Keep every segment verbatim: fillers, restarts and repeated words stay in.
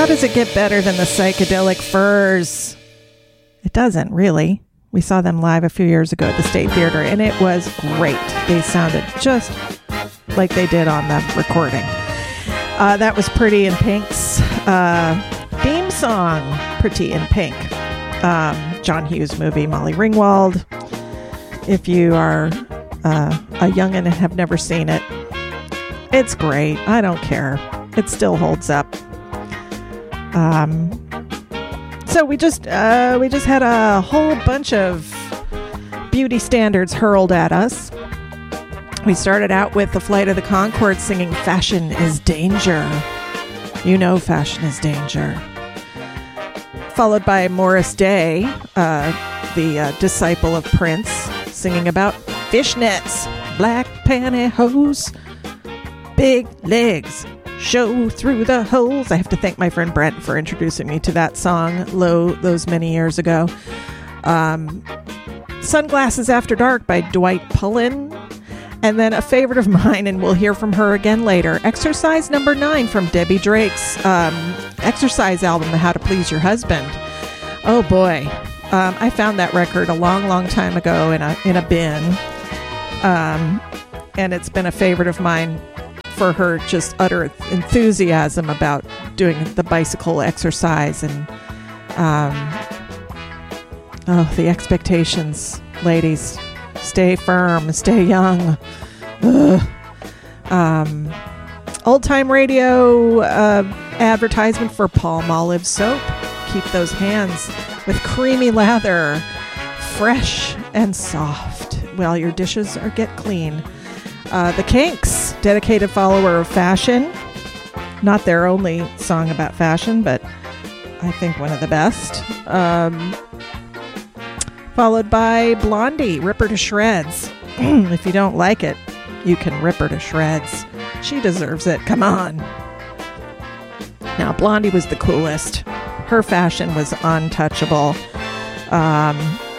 How does it get better than the Psychedelic Furs? It doesn't, really. We saw them live a few years ago at the State Theater, and it was great. They sounded just like they did on the recording. Uh, that was Pretty in Pink's uh, theme song, Pretty in Pink. Um, John Hughes movie, Molly Ringwald. If you are uh, a youngin' and have never seen it, it's great. I don't care. It still holds up. Um, so we just uh, we just had a whole bunch of beauty standards hurled at us. We started out with the Flight of the Conchords singing "Fashion is Danger." You know, fashion is danger. Followed by Morris Day, uh, the uh, disciple of Prince, singing about fishnets, black pantyhose, big legs. Show through the holes. I have to thank my friend Brent for introducing me to that song low those many years ago. Um, Sunglasses After Dark by Dwight Pullen. And then a favorite of mine, and we'll hear from her again later, Exercise Number Nine from Debbie Drake's um, exercise album, How to Please Your Husband. Oh boy. Um, I found that record a long, long time ago in a, in a bin. Um, and it's been a favorite of mine for her just utter enthusiasm about doing the bicycle exercise and um, oh, the expectations, ladies. Stay firm, stay young. Ugh. Um, old time radio uh, advertisement for Palmolive soap. Keep those hands with creamy lather, fresh and soft, while your dishes are get clean. Uh, the Kinks, dedicated follower of fashion. Not their only song about fashion, but I think one of the best. Um, followed by Blondie, Rip Her to Shreds. If you don't like it, you can rip her to shreds. She deserves it. Come on. Now, Blondie was the coolest. Her fashion was untouchable. Um,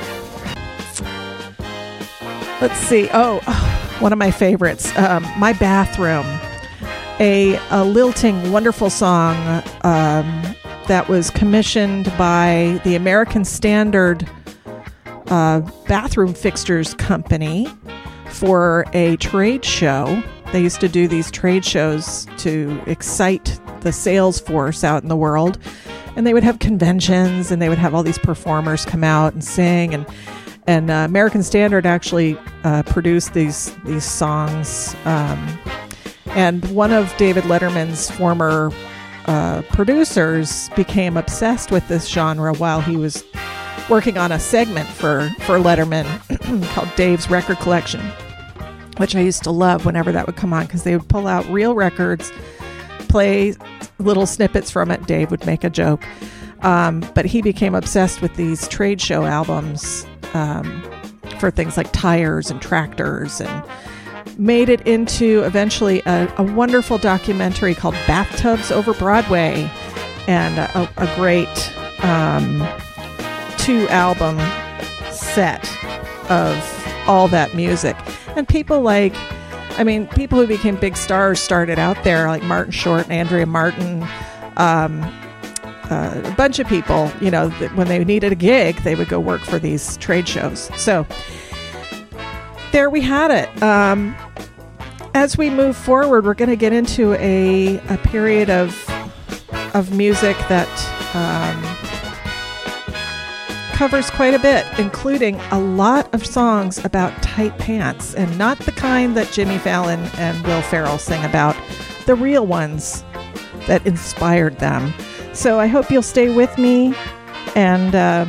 let's see. Oh, oh. One of my favorites, um, My Bathroom, a, a lilting, wonderful song um, that was commissioned by the American Standard uh, Bathroom Fixtures Company for a trade show. They used to do these trade shows to excite the sales force out in the world, and they would have conventions, and they would have all these performers come out and sing, and And uh, American Standard actually uh, produced these these songs. Um, and one of David Letterman's former uh, producers became obsessed with this genre while he was working on a segment for, for Letterman called Dave's Record Collection, which I used to love whenever that would come on, because they would pull out real records, play little snippets from it. Dave would make a joke. Um, but he became obsessed with these trade show albums Um, for things like tires and tractors, and made it into eventually a, a wonderful documentary called Bathtubs Over Broadway, and a, a great um, two-album set of all that music. And people like, I mean, people who became big stars started out there, like Martin Short and Andrea Martin, um, Uh, a bunch of people, you know, that when they needed a gig, they would go work for these trade shows. So there we had it. Um, as we move forward, we're going to get into a, a period of of music that um, covers quite a bit, including a lot of songs about tight pants, and not the kind that Jimmy Fallon and Will Ferrell sing about, the real ones that inspired them. So I hope you'll stay with me and uh,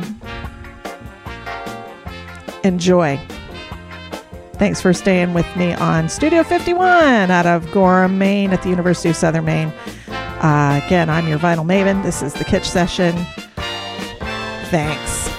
enjoy. Thanks for staying with me on Studio fifty-one out of Gorham, Maine at the University of Southern Maine. Uh, again, I'm your Vinyl Maven. This is the Kitsch Session. Thanks.